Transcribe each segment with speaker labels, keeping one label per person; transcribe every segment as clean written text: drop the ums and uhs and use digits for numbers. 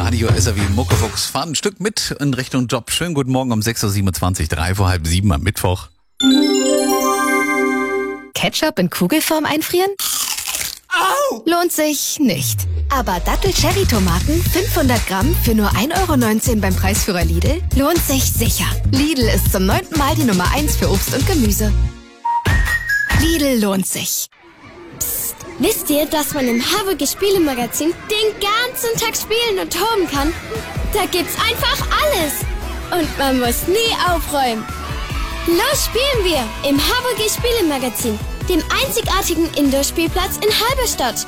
Speaker 1: Radio SAW Muckefuchs fahren ein Stück mit in Richtung Job. Schönen guten Morgen um 6.27 Uhr, 3 vor halb 7 am Mittwoch.
Speaker 2: Ketchup in Kugelform einfrieren?
Speaker 3: Au!
Speaker 2: Lohnt sich nicht. Aber Dattel-Cherry-Tomaten 500 Gramm für nur 1,19 € beim Preisführer Lidl lohnt sich sicher. Lidl ist zum 9. Mal die Nummer 1 für Obst und Gemüse. Lidl lohnt sich.
Speaker 4: Psst, wisst ihr, dass man im HWG Spielemagazin den ganzen Tag spielen und toben kann? Da gibt's einfach alles. Und man muss nie aufräumen. Los spielen wir im HWG Spielemagazin, dem einzigartigen Indoor-Spielplatz in Halberstadt.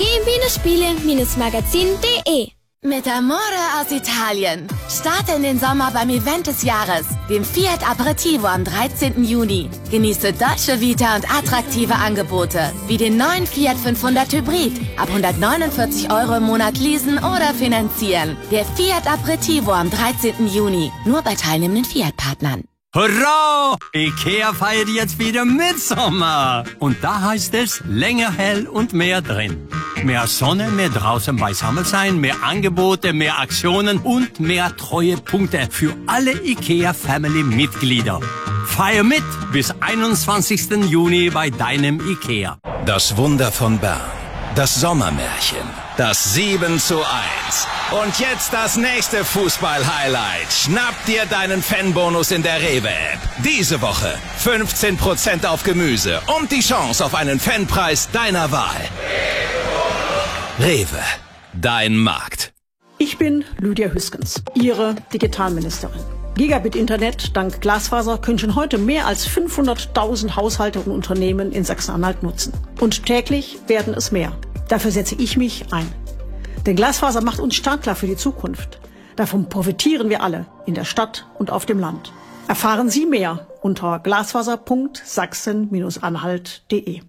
Speaker 4: hvg-spiele-magazin.de.
Speaker 5: Mit Amore aus Italien. Starte in den Sommer beim Event des Jahres, dem Fiat Aperitivo am 13. Juni. Genieße Dolce Vita und attraktive Angebote, wie den neuen Fiat 500 Hybrid. Ab 149 € im Monat leasen oder finanzieren. Der Fiat Aperitivo am 13. Juni. Nur bei teilnehmenden Fiat-Partnern.
Speaker 3: Hurra! Ikea feiert jetzt wieder Mitsommer. Und da heißt es länger hell und mehr drin. Mehr Sonne, mehr draußen beisammen sein, mehr Angebote, mehr Aktionen und mehr Treuepunkte für alle Ikea-Family-Mitglieder. Feier mit bis 21. Juni bei deinem Ikea.
Speaker 6: Das Wunder von Bern. Das Sommermärchen. Das 7:1. Und jetzt das nächste Fußball-Highlight. Schnapp dir deinen Fanbonus in der Rewe-App. Diese Woche 15% auf Gemüse und die Chance auf einen Fanpreis deiner Wahl. Rewe, dein Markt.
Speaker 7: Ich bin Lydia Hüskens, Ihre Digitalministerin. Gigabit-Internet dank Glasfaser können schon heute mehr als 500.000 Haushalte und Unternehmen in Sachsen-Anhalt nutzen. Und täglich werden es mehr. Dafür setze ich mich ein. Denn Glasfaser macht uns startklar für die Zukunft. Davon profitieren wir alle, in der Stadt und auf dem Land. Erfahren Sie mehr unter glasfaser.sachsen-anhalt.de.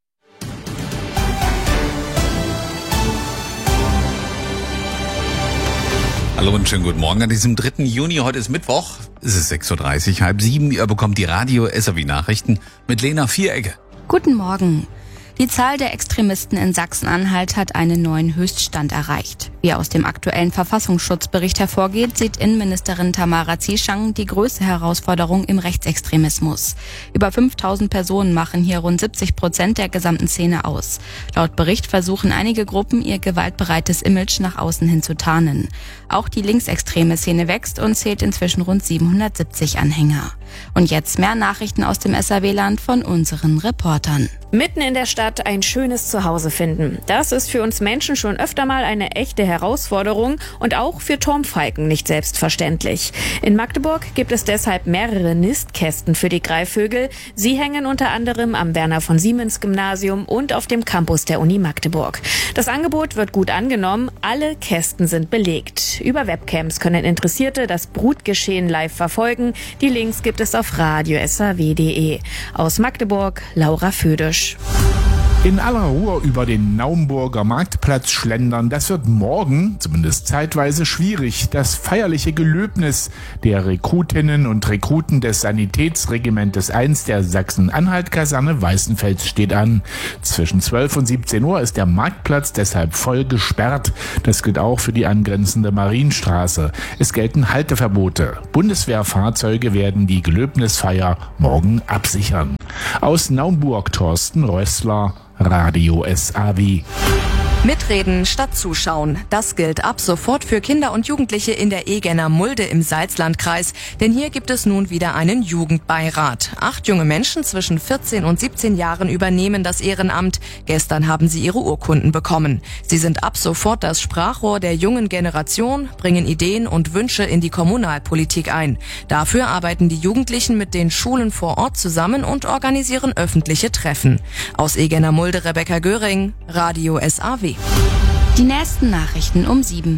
Speaker 1: Hallo und schönen guten Morgen an diesem 3. Juni. Heute ist Mittwoch. Es ist 6.30 Uhr, halb 7. Ihr bekommt die Radio SAW Nachrichten mit Lena Vierecke.
Speaker 8: Guten Morgen. Die Zahl der Extremisten in Sachsen-Anhalt hat einen neuen Höchststand erreicht. Wie aus dem aktuellen Verfassungsschutzbericht hervorgeht, sieht Innenministerin Tamara Zieschang die größte Herausforderung im Rechtsextremismus. Über 5.000 Personen machen hier rund 70% der gesamten Szene aus. Laut Bericht versuchen einige Gruppen, ihr gewaltbereites Image nach außen hin zu tarnen. Auch die linksextreme Szene wächst und zählt inzwischen rund 770 Anhänger. Und jetzt mehr Nachrichten aus dem SAW-Land von unseren Reportern.
Speaker 9: Mitten in der Stadt ein schönes Zuhause finden. Das ist für uns Menschen schon öfter mal eine echte Herausforderung und auch für Turmfalken nicht selbstverständlich. In Magdeburg gibt es deshalb mehrere Nistkästen für die Greifvögel. Sie hängen unter anderem am Werner-von-Siemens-Gymnasium und auf dem Campus der Uni Magdeburg. Das Angebot wird gut angenommen. Alle Kästen sind belegt. Über Webcams können Interessierte das Brutgeschehen live verfolgen. Die Links gibt es auf radio-saw.de. Aus Magdeburg, Laura Födisch.
Speaker 10: In aller Ruhe über den Naumburger Marktplatz schlendern, das wird morgen, zumindest zeitweise, schwierig. Das feierliche Gelöbnis der Rekrutinnen und Rekruten des Sanitätsregimentes 1 der Sachsen-Anhalt-Kaserne Weißenfels steht an. Zwischen 12 und 17 Uhr ist der Marktplatz deshalb voll gesperrt. Das gilt auch für die angrenzende Marienstraße. Es gelten Halteverbote. Bundeswehrfahrzeuge werden die Gelöbnisfeier morgen absichern. Aus Naumburg Thorsten Rössler, Radio SAW.
Speaker 11: Mitreden statt zuschauen. Das gilt ab sofort für Kinder und Jugendliche in der Egener Mulde im Salzlandkreis. Denn hier gibt es nun wieder einen Jugendbeirat. 8 junge Menschen zwischen 14 und 17 Jahren übernehmen das Ehrenamt. Gestern haben sie ihre Urkunden bekommen. Sie sind ab sofort das Sprachrohr der jungen Generation, bringen Ideen und Wünsche in die Kommunalpolitik ein. Dafür arbeiten die Jugendlichen mit den Schulen vor Ort zusammen und organisieren öffentliche Treffen. Aus Egener Mulde Rebecca Göring, Radio SAW.
Speaker 8: Die nächsten Nachrichten um 7.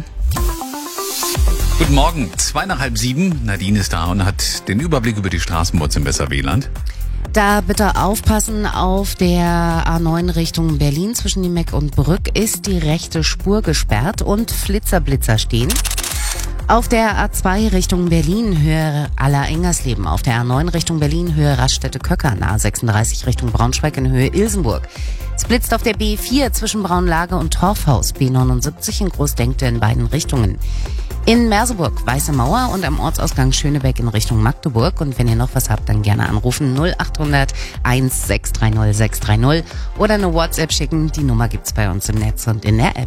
Speaker 1: Guten Morgen, 6:02 nach halb 7. Nadine ist da und hat den Überblick über die Straßenbots im SAW-Land.
Speaker 12: Da bitte aufpassen, auf der A9 Richtung Berlin zwischen Niemeck und Brück ist die rechte Spur gesperrt und Flitzer stehen. Auf der A2 Richtung Berlin, Höhe Aller-Engersleben. Auf der A9 Richtung Berlin, Höhe Raststätte-Köckern. A36 Richtung Braunschweig in Höhe Ilsenburg. Es blitzt auf der B4 zwischen Braunlage und Torfhaus, B79 in Großdenkte in beiden Richtungen. In Merseburg, Weiße Mauer und am Ortsausgang Schönebeck in Richtung Magdeburg. Und wenn ihr noch was habt, dann gerne anrufen 0800 1630 630 oder eine WhatsApp schicken. Die Nummer gibt's bei uns im Netz und in der App.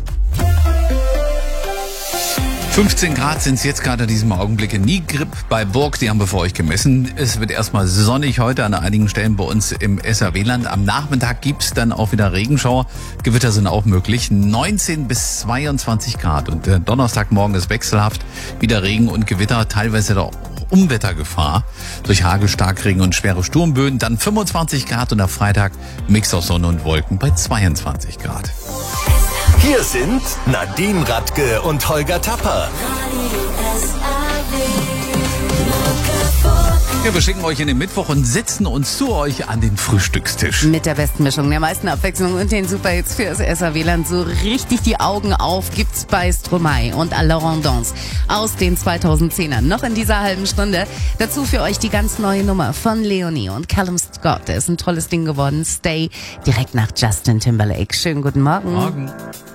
Speaker 1: 15 Grad sind es jetzt gerade in diesem Augenblick in Niegrip bei Burg. Die haben wir für euch gemessen. Es wird erstmal sonnig heute an einigen Stellen bei uns im SRW-Land. Am Nachmittag gibt's dann auch wieder Regenschauer. Gewitter sind auch möglich. 19 bis 22 Grad. Und Donnerstagmorgen ist wechselhaft. Wieder Regen und Gewitter. Teilweise auch Unwettergefahr durch Hagel, Starkregen und schwere Sturmböen. Dann 25 Grad und am Freitag Mix aus Sonne und Wolken bei 22 Grad.
Speaker 6: Hier sind Nadine Radke und Holger Tapper.
Speaker 1: Ja, wir schicken euch in den Mittwoch und setzen uns zu euch an den Frühstückstisch.
Speaker 12: Mit der besten Mischung, der meisten Abwechslung und den Superhits für das SRW-Land. So richtig die Augen auf gibt's bei Stromae und à la Rondance aus den 2010ern. Noch in dieser halben Stunde. Dazu für euch die ganz neue Nummer von Leonie und Callum Scott. Der ist ein tolles Ding geworden. Stay direkt nach Justin Timberlake. Schönen guten Morgen.
Speaker 1: Morgen.